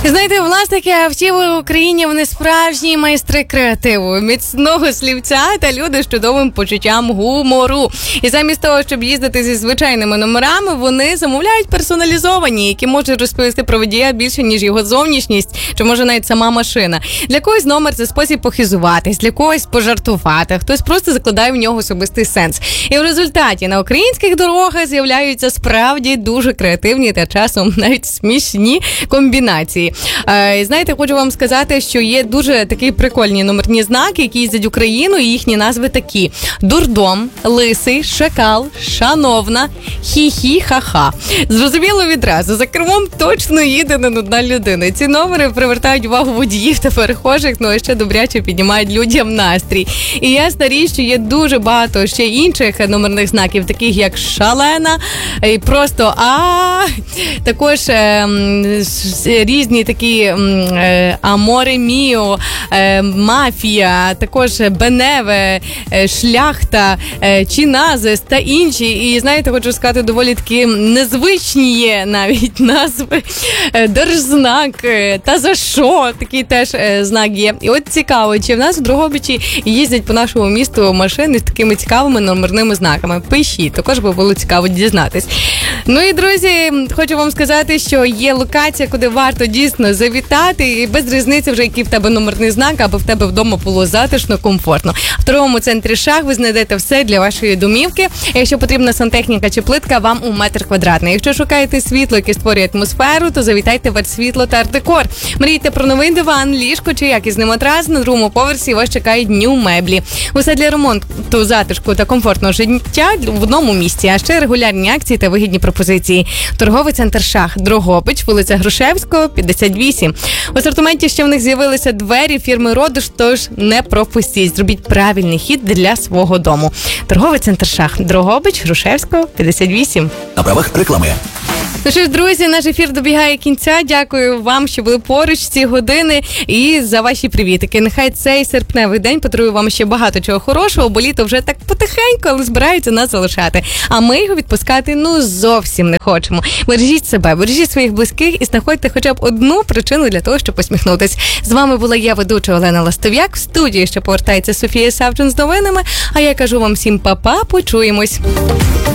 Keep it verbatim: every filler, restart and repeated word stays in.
Знаєте, власники автівок в Україні, вони справжні майстри креативу, міцного слівця та люди з чудовим почуттям гумору. І замість того, щоб їздити зі звичайними номерами, вони замовляють персоналізовані, які можуть розповісти про водія більше, ніж його зовнішність, чи може навіть сама машина. Для когось номер – це спосіб похизуватись, для когось пожартувати, хтось просто закладає в нього особистий сенс. І в результаті на українських дорогах з'являються справді дуже креативні та часом навіть смішні комбінації. Е, знаєте, хочу вам сказати, що є дуже такі прикольні номерні знаки, які їздять Україну, і їхні назви такі: дурдом, лисий, шакал, шановна, хі-хі, ха-ха. Зрозуміло відразу, за кермом точно їде не одна людина. Ці номери привертають увагу водіїв та перехожих, ну і ще добряче піднімають людям настрій. І ясна річ, що є дуже багато ще інших номерних знаків, таких як шалена, і просто а також е, різні такі е, аморе міо, е, мафія, також беневе, е, шляхта, е, чиназис та інші. І знаєте, хочу сказати, доволі такі незвичні є навіть назви. Е, держзнак, е, та за що, такий теж е, знак є. І от цікаво, чи в нас в Дрогобичі їздять по нашому місту машини з такими цікавими номерними знаками. Пишіть, також би було цікаво дізнатись. Ну і, друзі, хочу вам сказати, що є локація, куди варто дійсно завітати, і без різниці вже, який в тебе номерний знак, аби в тебе вдома було затишно, комфортно. В торговому центрі «Шах» ви знайдете все для вашої домівки. Якщо потрібна сантехніка чи плитка, вам у метр квадратний. Якщо шукаєте світло, яке створює атмосферу, то завітайте в «Артсвітло» та «Арт-Декор». Мрійте про новий диван, ліжко чи якісний матрас, на другому поверсі вас чекають дню меблі. Усе для ремонту, затишку та комфортного життя в одному місці, а ще регулярні акції та вигідні пропозиції. Торговий центр «Шах», Дрогобич, вулиця Грушевського, п'ятдесят вісім. В асортименті ще в них з'явилися двері фірми «Родиш», тож не пропустіть. Зробіть правильний хід для свого дому. Торговий центр «Шах», Дрогобич, Грушевського, п'ятдесят вісім. На правах реклами. Ну що ж, друзі, наш ефір добігає кінця. Дякую вам, що були поруч ці години, і за ваші привітики. Нехай цей серпневий день подарує вам ще багато чого хорошого, бо літо вже так потихеньку, але збираються нас залишати. А ми його відпускати, ну, зовсім не хочемо. Бережіть себе, бережіть своїх близьких і знаходьте хоча б одну причину для того, щоб посміхнутись. З вами була я, ведуча Олена Ластов'як. В студії ще повертається Софія Савчин з новинами, а я кажу вам всім па-па, почуємось.